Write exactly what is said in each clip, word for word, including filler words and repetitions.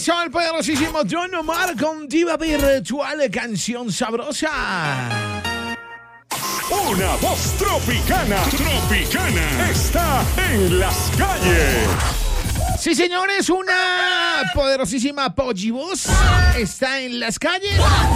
Eso, el poderosísimo Don Omar con Diva Virtual, canción sabrosa. Una voz tropicana, tropicana, está en las calles. Sí, señores, una poderosísima pollivoz está en las calles.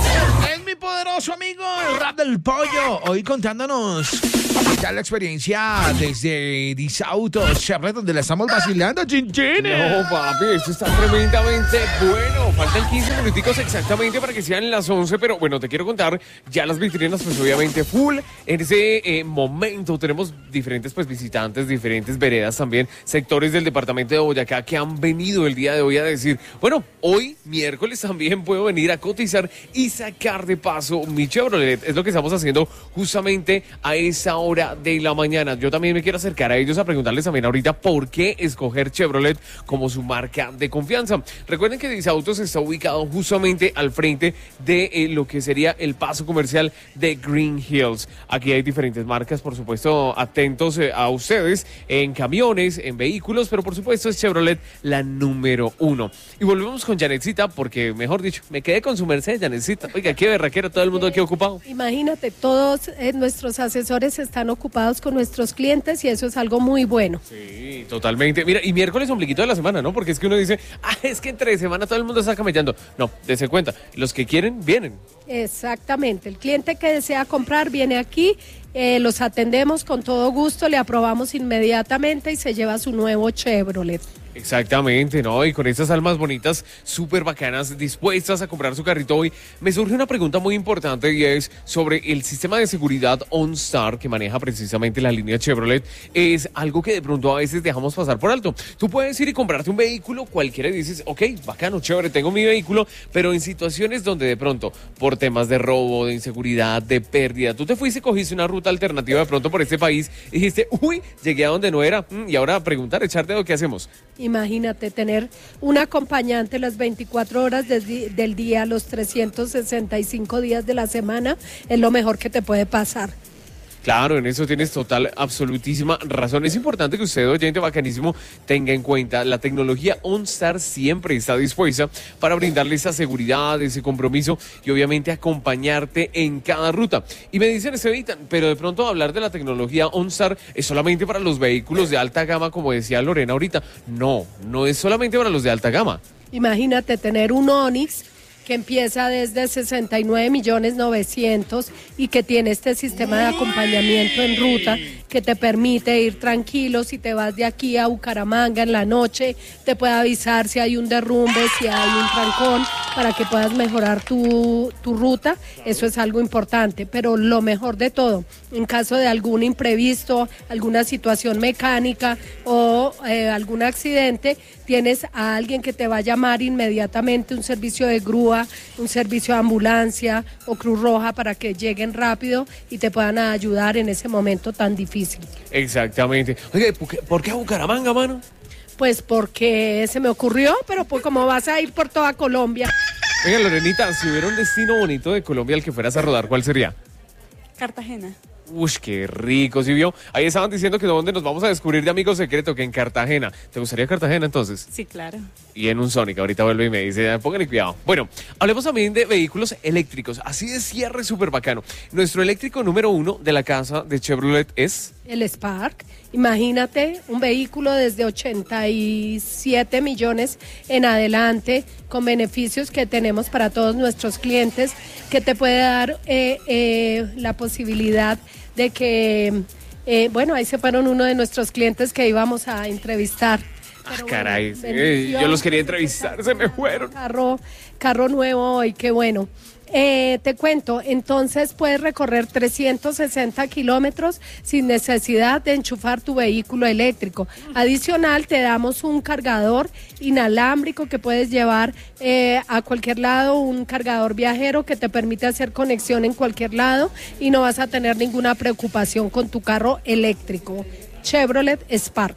Es mi poderoso amigo, el rap del pollo, hoy contándonos ya la experiencia desde Disautos, Chevrolet, donde la estamos vacilando, chinchín. No, papi, esto está tremendamente bueno. Faltan quince minuticos exactamente para que sean las once, pero bueno, te quiero contar ya las vitrinas, pues obviamente full. En ese eh, momento tenemos diferentes pues visitantes, diferentes veredas también, sectores del departamento de Boyacá que han venido el día de hoy a decir, bueno, hoy miércoles también puedo venir a cotizar y sacar de paso mi Chevrolet. Es lo que estamos haciendo justamente a esa hora de la mañana. Yo también me quiero acercar a ellos a preguntarles también ahorita por qué escoger Chevrolet como su marca de confianza. Recuerden que Disautos está ubicado justamente al frente de eh, lo que sería el paso comercial de Green Hills. Aquí hay diferentes marcas, por supuesto, atentos eh, a ustedes en camiones, en vehículos, pero por supuesto es Chevrolet la número uno. Y volvemos con Janetcita, porque mejor dicho, me quedé con su merced, Janetcita. Oiga, qué berraquera, todo el mundo aquí ocupado. Imagínate, todos eh, nuestros asesores están ocupados con nuestros clientes y eso es algo muy bueno. Sí, totalmente. Mira, y miércoles ombliguito de la semana, ¿no? Porque es que uno dice, ah, es que entre semana todo el mundo está camellando. No, dése cuenta, los que quieren, vienen. Exactamente, el cliente que desea comprar viene aquí, eh, los atendemos con todo gusto, le aprobamos inmediatamente y se lleva su nuevo Chevrolet. Exactamente, ¿no? Y con estas almas bonitas, súper bacanas, dispuestas a comprar su carrito hoy, me surge una pregunta muy importante y es sobre el sistema de seguridad OnStar que maneja precisamente la línea Chevrolet. Es algo que de pronto a veces dejamos pasar por alto. Tú puedes ir y comprarte un vehículo cualquiera y dices, ok, bacano, chévere, tengo mi vehículo, pero en situaciones donde de pronto, por temas de robo, de inseguridad, de pérdida, tú te fuiste y cogiste una ruta alternativa de pronto por este país y dijiste, uy, llegué a donde no era, y ahora a preguntar, echar dedo, ¿qué hacemos? Imagínate tener un acompañante las veinticuatro horas de, del día, los trescientos sesenta y cinco días de la semana, es lo mejor que te puede pasar. Claro, en eso tienes total, absolutísima razón. Es importante que usted, oyente bacanísimo, tenga en cuenta, la tecnología OnStar siempre está dispuesta para brindarle esa seguridad, ese compromiso y obviamente acompañarte en cada ruta. Y me dicen, Estevitan, pero de pronto hablar de la tecnología OnStar es solamente para los vehículos de alta gama, como decía Lorena ahorita. No, no es solamente para los de alta gama. Imagínate tener un Onix que empieza desde sesenta y nueve millones novecientos y que tiene este sistema de acompañamiento en ruta que te permite ir tranquilo. Si te vas de aquí a Bucaramanga en la noche, te puede avisar si hay un derrumbe, si hay un trancón, para que puedas mejorar tu, tu ruta. Eso es algo importante, pero lo mejor de todo, en caso de algún imprevisto, alguna situación mecánica o eh, algún accidente, tienes a alguien que te va a llamar inmediatamente, un servicio de grúa, un servicio de ambulancia o Cruz Roja, para que lleguen rápido y te puedan ayudar en ese momento tan difícil. Exactamente. Oye, ¿por qué, ¿por qué a Bucaramanga, mano? Pues porque se me ocurrió, pero pues como vas a ir por toda Colombia. Oiga, Lorenita, si hubiera un destino bonito de Colombia al que fueras a rodar, ¿cuál sería? Cartagena. Uy, qué rico, ¿sí vio? Ahí estaban diciendo que donde nos vamos a descubrir de amigo secreto, que en Cartagena. ¿Te gustaría Cartagena entonces? Sí, claro. Y en un Sonic, ahorita vuelve y me dice, pónganle cuidado. Bueno, hablemos también de vehículos eléctricos, así de cierre súper bacano. Nuestro eléctrico número uno de la casa de Chevrolet es... El Spark. Imagínate un vehículo desde ochenta y siete millones en adelante, con beneficios que tenemos para todos nuestros clientes, que te puede dar eh, eh, la posibilidad de que, eh, bueno, ahí se fueron uno de nuestros clientes que íbamos a entrevistar. Ah, caray, sí, yo los quería entrevistar, se me fueron. Carro, carro nuevo hoy, qué bueno. Eh, te cuento, entonces puedes recorrer trescientos sesenta kilómetros sin necesidad de enchufar tu vehículo eléctrico. Adicional, te damos un cargador inalámbrico que puedes llevar eh, a cualquier lado, un cargador viajero que te permite hacer conexión en cualquier lado y no vas a tener ninguna preocupación con tu carro eléctrico. Chevrolet Spark.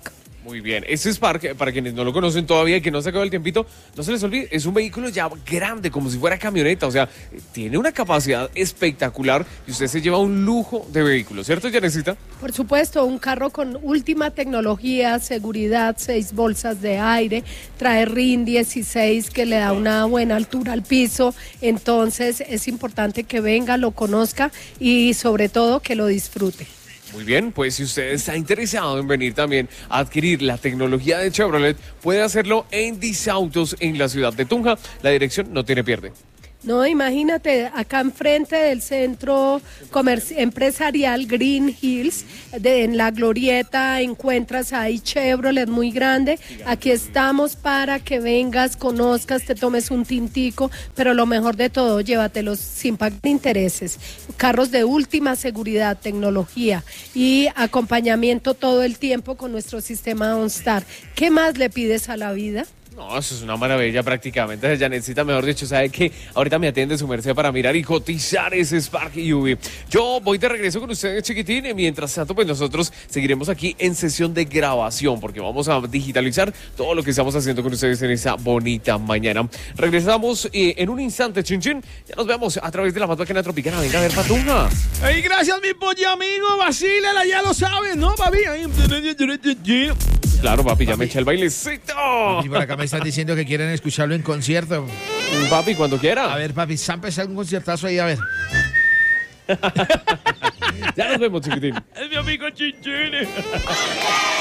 Muy bien, ese Spark, para quienes no lo conocen todavía y que no se acabó el tiempito, no se les olvide, es un vehículo ya grande, como si fuera camioneta, o sea, tiene una capacidad espectacular y usted se lleva un lujo de vehículo, ¿cierto, Yanecita? Por supuesto, un carro con última tecnología, seguridad, seis bolsas de aire, trae R I N dieciséis que le da una buena altura al piso, entonces es importante que venga, lo conozca y sobre todo que lo disfrute. Muy bien, pues si usted está interesado en venir también a adquirir la tecnología de Chevrolet, puede hacerlo en Disautos en la ciudad de Tunja. La dirección no tiene pierde. No, imagínate, acá enfrente del centro comerci- empresarial Green Hills, de, en la glorieta encuentras ahí Chevrolet muy grande. Aquí estamos para que vengas, conozcas, te tomes un tintico, pero lo mejor de todo, llévatelos sin pagar intereses. Carros de última seguridad, tecnología y acompañamiento todo el tiempo con nuestro sistema OnStar. ¿Qué más le pides a la vida? No, eso es una maravilla prácticamente. Janetcita, mejor dicho, sabe que ahorita me atiende su merced para mirar y cotizar ese Spark U V. Yo voy de regreso con ustedes, chiquitín, y mientras tanto, pues nosotros seguiremos aquí en sesión de grabación, porque vamos a digitalizar todo lo que estamos haciendo con ustedes en esta bonita mañana. Regresamos eh, en un instante, chin chin. Ya nos vemos a través de la más bacana tropicana. Venga a ver, Patunja. Ay, gracias, mi pollo amigo. Vacílela, ya lo sabes, ¿no, papi? Ay, Claro, papi, ya me eché el bailecito. Y por acá me están diciendo que quieren escucharlo en concierto. Papi, cuando quiera. A ver, papi, zampes algún conciertazo ahí, a ver. Ya nos vemos, chiquitín. Es mi amigo Chinchín.